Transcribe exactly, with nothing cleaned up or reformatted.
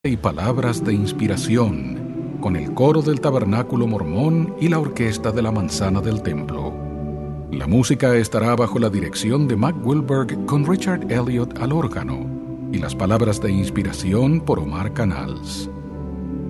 y palabras de inspiración, con el coro del Tabernáculo Mormón y la orquesta de la Manzana del Templo. La música estará bajo la dirección de Mac Wilberg con Richard Elliot al órgano y las palabras de inspiración por Omar Canals.